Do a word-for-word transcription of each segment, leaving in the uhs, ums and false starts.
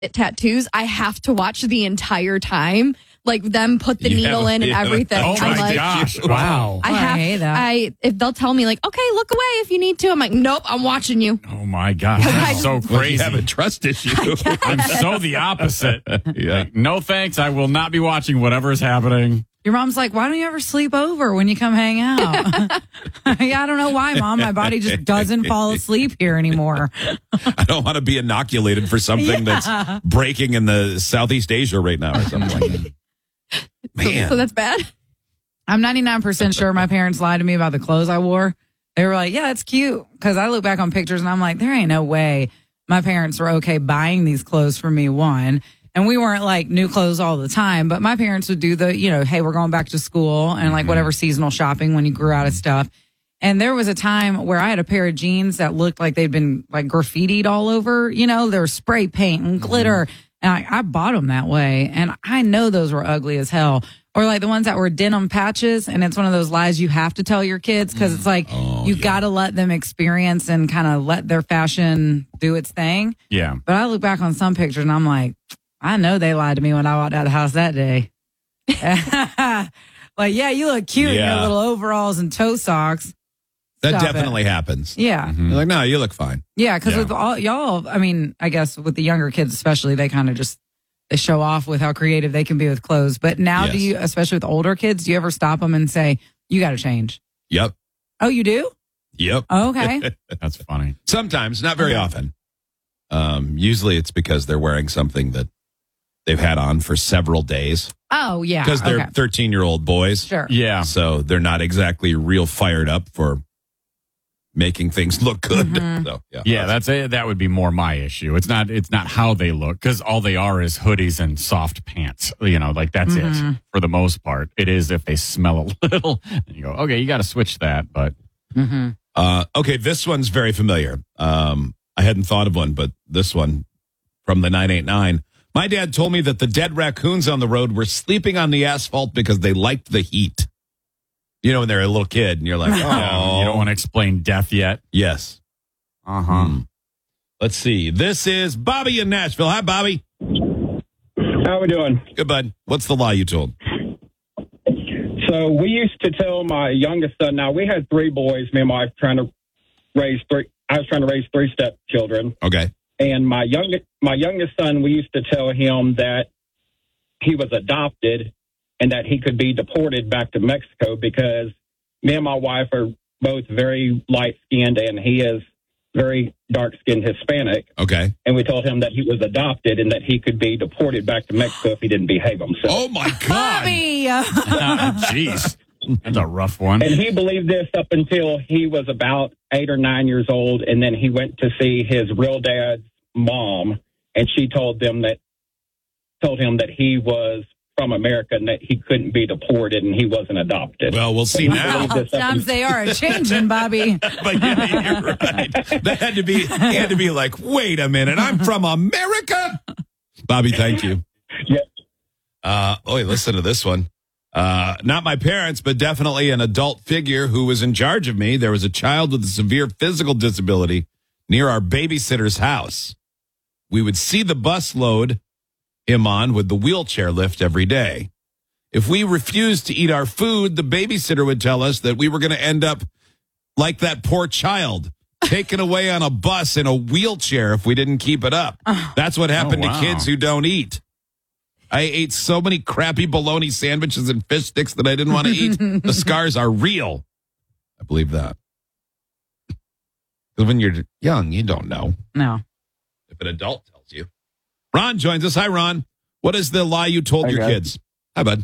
tattoos, I have to watch the entire time. Like them put the Yeah, needle in and yeah. everything. Oh I'm my like, gosh! Wow. I Oh, I have. hate that. I if they'll tell me like, okay, look away if you need to. I'm like, nope, I'm watching you. Oh my gosh! That's so Well, you crazy. have a trust issue. I'm so the opposite. Yeah. Like, no thanks. I will not be watching whatever's happening. Your mom's like, why don't you ever sleep over when you come hang out? Yeah, I don't know why, Mom. My body just doesn't fall asleep here anymore. I don't want to be inoculated for something Yeah. that's breaking in the Southeast Asia right now or something like that. Man. So, so that's bad. I'm ninety-nine percent sure my parents lied to me about the clothes I wore. They were like, yeah, it's cute. Because I look back on pictures and I'm like, there ain't no way my parents were okay buying these clothes for me, one. And we weren't like new clothes all the time, but my parents would do the, you know, hey, we're going back to school and like whatever seasonal shopping when you grew out of stuff. And there was a time where I had a pair of jeans that looked like they'd been like graffitied all over, you know, there was spray paint and glitter. And I, I bought them that way. And I know those were ugly as hell. Or like the ones that were denim patches. And it's one of those lies you have to tell your kids because it's like Oh, you yeah. got to let them experience and kind of let their fashion do its thing. Yeah. But I look back on some pictures and I'm like, I know they lied to me when I walked out of the house that day. Like, yeah, you look cute in Yeah. your little overalls and toe socks. That Stop it. definitely happens. Yeah. You're like, no, you look fine. Yeah, because Yeah. with all y'all, I mean, I guess with the younger kids especially, they kind of just they show off with how creative they can be with clothes. But now, do Yes. you, especially with older kids, do you ever stop them and say, "You got to change"? Yep. Oh, you do? Yep. Oh, okay. That's funny. Sometimes, not very Okay. often. Um, usually it's because they're wearing something that they've had on for several days Oh, yeah. because they're okay. thirteen-year-old boys. Sure. Yeah. So they're not exactly real fired up for making things look good. Mhm. So, yeah. Yeah, that's a, that would be more my issue. It's not it's not how they look because all they are is hoodies and soft pants. You know, like that's it Mhm. for the most part. It is if they smell a little, and you go, okay, you got to switch that. But Mm-hmm. Uh, okay, this one's very familiar. Um, I hadn't thought of one, but this one from the nine eight nine. My dad told me that the dead raccoons on the road were sleeping on the asphalt because they liked the heat. You know, when they're a little kid and you're like, oh, yeah, you don't want to explain death yet. yes. Uh huh. Hmm. Let's see. This is Bobby in Nashville. Hi, Bobby. How we doing? Good, bud. What's the lie you told? So we used to tell my youngest son. Now we had three boys. Me and my wife trying to raise three. I was trying to raise three step children, Okay. and my youngest my youngest son. We used to tell him that he was adopted and that he could be deported back to Mexico because me and my wife are both very light skinned and he is very dark skinned Hispanic. Okay. And we told him that he was adopted and that he could be deported back to Mexico if he didn't behave himself. Oh, my God. Bobby! Jeez, that's a rough one. And he believed this up until he was about eight or nine years old. And then he went to see his real dad's mom. And she told them that, told him that he was from America and that he couldn't be deported and he wasn't adopted. Well, we'll see He now. believed this up Times they are a changing, Bobby. But yeah, you're right. That had to be, he had to be like, wait a minute, I'm from America. Bobby, thank you. Yeah. Uh, oh, listen to this one. Uh, not my parents, but definitely an adult figure who was in charge of me. There was a child with a severe physical disability near our babysitter's house. We would see the bus load him on with the wheelchair lift every day. If we refused to eat our food, the babysitter would tell us that we were going to end up like that poor child, taken away on a bus in a wheelchair if we didn't keep it up. That's what happened Oh, wow. to kids who don't eat. I ate so many crappy bologna sandwiches and fish sticks that I didn't want to eat. The scars are real. I believe that. Because when you're young, you don't know. No. If an adult tells you. Ron joins us. Hi, Ron. What is the lie you told Hi, your guys. kids? Hi, bud.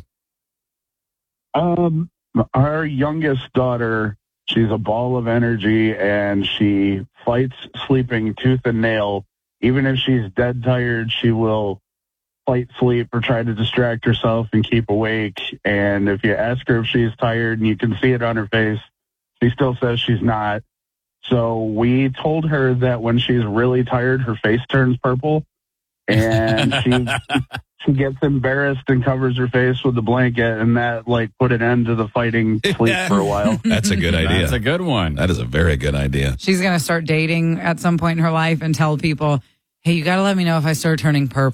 Um, our youngest daughter, she's a ball of energy and she fights sleeping tooth and nail. Even if she's dead tired, she will fight sleep or try to distract herself and keep awake. And if you ask her if she's tired and you can see it on her face, she still says she's not. So we told her that when she's really tired, her face turns purple and she she gets embarrassed and covers her face with the blanket, and that like put an end to the fighting sleep for a while. That's a good idea. That's a good one. That is a very good idea. She's going to start dating at some point in her life and tell people, hey, you got to let me know if I start turning purple.